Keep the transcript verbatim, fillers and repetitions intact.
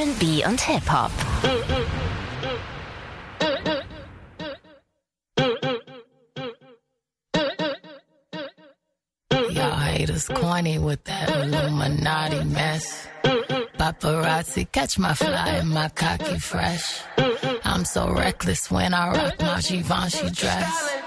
and B und Hip-Hop. Y'all haters corny with that Illuminati mess. Paparazzi, catch my fly and my cocky fresh. I'm so reckless when I rock my Givenchy dress.